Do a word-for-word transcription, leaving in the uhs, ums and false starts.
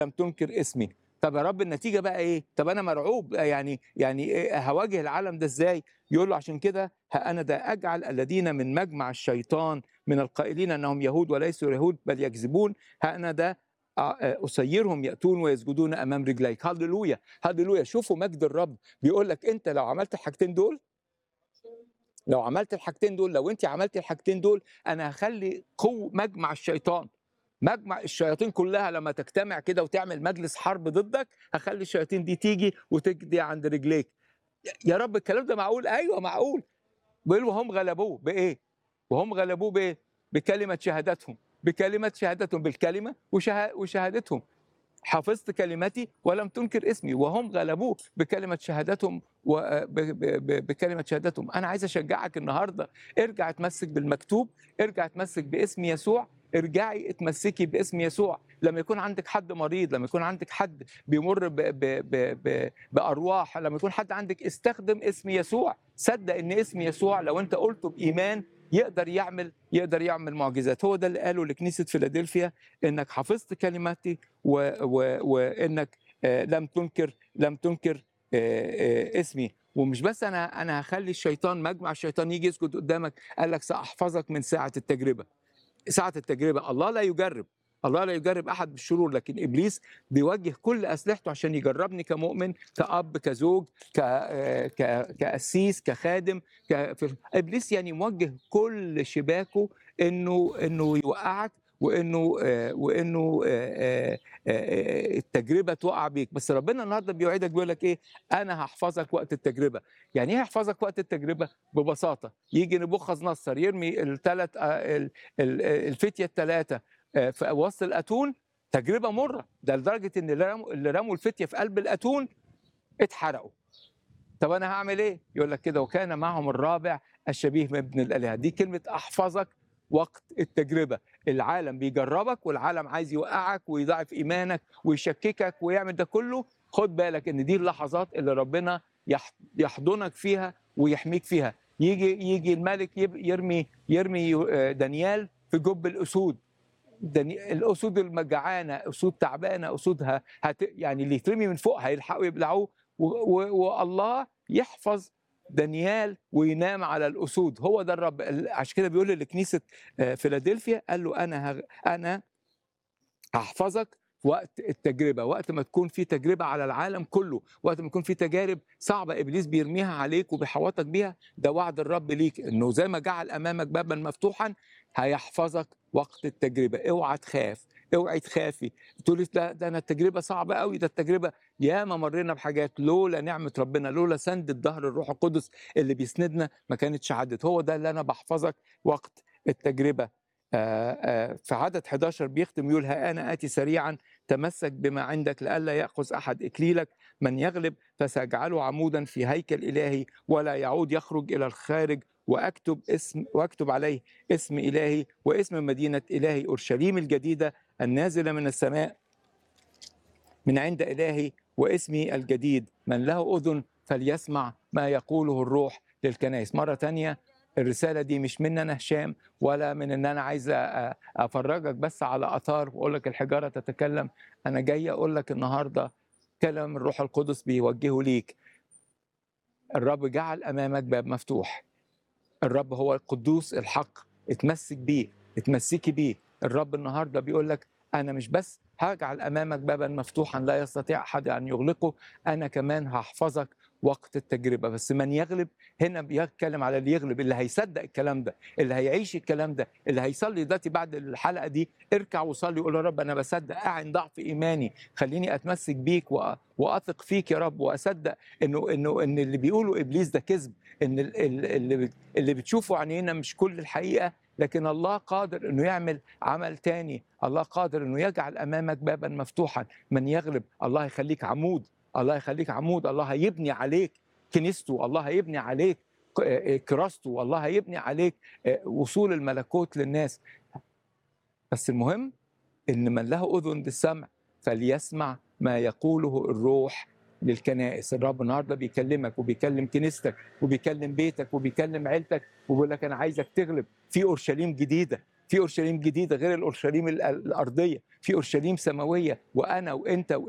لم تنكر اسمي. طب يا رب النتيجة بقى إيه؟ طب أنا مرعوب يعني يعني إيه هاواجه العالم ده إزاي؟ يقول له عشان كده ها أنا ذا أجعل الذين من مجمع الشيطان من القائلين أنهم يهود وليسوا يهود بل يكذبون، ها أنا ذا أسيرهم يأتون ويسجدون أمام رجليك. هللويا هللويا. شوفوا مجد الرب بيقول لك أنت لو عملت الحاجتين دول، لو عملت الحاجتين دول، لو أنت عملت الحاجتين دول، أنا هخلي قوة مجمع الشيطان، مجمع الشياطين كلها لما تجتمع كده وتعمل مجلس حرب ضدك، هخلي الشياطين دي تيجي وتجدي عند رجليك. يا رب الكلام ده معقول؟ ايوه معقول. بيقول وهم غلبوه بايه؟ وهم غلبوه بايه؟ بكلمه شهادتهم، بكلمه شهادتهم، بالكلمه وشه... وشهادتهم. حفظت كلمتي ولم تنكر اسمي، وهم غلبوه بكلمه شهادتهم وبكلمه شهادتهم. انا عايز اشجعك النهارده، ارجع اتمسك بالمكتوب، ارجع اتمسك باسم يسوع، ارجعي اتمسكي باسم يسوع. لما يكون عندك حد مريض، لما يكون عندك حد بيمر ب ب ب ب بارواح، لما يكون حد عندك، استخدم اسم يسوع. صدق ان اسم يسوع لو انت قلته بايمان يقدر يعمل يقدر يعمل معجزات. هو ده اللي قاله لكنيسه فيلادلفيا، انك حفظت كلماتي و و وانك آه، لم تنكر لم تنكر آه، آه، اسمي. ومش بس انا انا هخلي الشيطان، مجمع الشيطان يجي يسجد قدامك، قال لك ساحفظك من ساعه التجربه. ساعة التجربة الله لا يجرب، الله لا يجرب أحد بالشرور، لكن إبليس بيوجه كل أسلحته عشان يجربني كمؤمن، كأب، كزوج، ك... ك... كأسيس، كخادم، ك... في... إبليس يعني موجه كل شباكه إنه إنه يوقعك، وإنه آه، وإنه آه، آه، آه، التجربة توقع بيك. بس ربنا النهارده بيوعدك، بيقول لك إيه؟ أنا هحفظك وقت التجربة. يعني إيه هحفظك وقت التجربة؟ ببساطة يجي نبوخذ نصر يرمي الثلاث الفتيه الثلاثه في وسط الاتون، تجربه مره، ده لدرجه ان اللي رموا اللي رموا الفتيه في قلب الاتون اتحرقوا. طب انا هعمل ايه؟ يقول لك كده وكان معهم الرابع الشبيه بابن الالهه. دي كلمه احفظك وقت التجربه. العالم بيجربك، والعالم عايز يوقعك ويضاعف ايمانك ويشككك ويعمل ده كله. خد بالك ان دي اللحظات اللي ربنا يحضنك فيها ويحميك فيها. يجي يجي الملك يرمي يرمي دانيال في جب الاسود. داني... الاسود المجعانه، اسود تعبانه، اسودها هت... يعني اللي يترمي من فوق هيلحقوا يبلعوه، و... و... والله يحفظ دانيال وينام على الاسود. هو ده الرب. عشان كده بيقول لكنيسه فيلادلفيا، قال له انا ه... انا هحفظك في وقت التجربة، وقت ما تكون في تجربة على العالم كله، وقت ما يكون في تجارب صعبة إبليس بيرميها عليك وبيحوطك بيها. ده وعد الرب ليك، إنه زي ما جعل أمامك بابا مفتوحا هيحفظك وقت التجربة. اوعى تخاف، اوعي تخافي تقولي لا ده انا التجربه صعبه قوي، ده التجربه ياما مرينا بحاجات، لولا نعمه ربنا، لولا سند الظهر الروح القدس اللي بيسندنا ما كانتش عدت. هو ده اللي انا بحفظك وقت التجربه. آآ آآ في عدد حداشر بيختم يقول ها أنا آتي سريعا، تمسك بما عندك لئلا يأخذ أحد إكليلك. من يغلب فسأجعله عمودا في هيكل إلهي ولا يعود يخرج إلى الخارج، وأكتب اسم وأكتب عليه اسم إلهي واسم مدينة إلهي أورشليم الجديدة النازلة من السماء من عند إلهي واسمي الجديد. من له أذن فليسمع ما يقوله الروح للكنائس. مرة تانية، الرسالة دي مش من أنا هشام، ولا من إن أنا عايز أفرجك بس على آثار وأقول لك الحجارة تتكلم. أنا جاي أقول لك النهاردة كلام الروح القدس بيوجهه ليك. الرب جعل أمامك باب مفتوح. الرب هو القدوس الحق، اتمسك بيه، اتمسكي بيه. الرب النهارده بيقول لك انا مش بس هجعل امامك بابا مفتوحا لا يستطيع احد ان يغلقه، انا كمان هحفظك وقت التجربه. بس من يغلب هنا بيتكلم على اللي يغلب، اللي هيصدق الكلام ده، اللي هيعيش الكلام ده، اللي هيصلي دلوقتي بعد الحلقه دي. اركع وصلي وقول يا رب انا بصدق، اعن ضعف ايماني، خليني اتمسك بيك واثق فيك يا رب، واصدق انه انه ان اللي بيقوله ابليس ده كذب، ان اللي اللي بتشوفه عينينا مش كل الحقيقه، لكن الله قادر انه يعمل عمل تاني. الله قادر انه يجعل امامك بابا مفتوحا. من يغلب الله يخليك عمود، الله يخليك عمود، الله هيبني عليك كنيسته، الله هيبني عليك كراسته، الله هيبني عليك وصول الملكوت للناس. بس المهم ان من له اذن للسمع فليسمع ما يقوله الروح للكنائس. الرب النهارده بيكلمك وبيكلم كنيستك وبيكلم بيتك وبيكلم عيلتك، وبيقول لك انا عايزك تغلب في اورشليم جديده، في اورشليم جديده غير الاورشليم الارضيه، في اورشليم سماويه، وانا وانت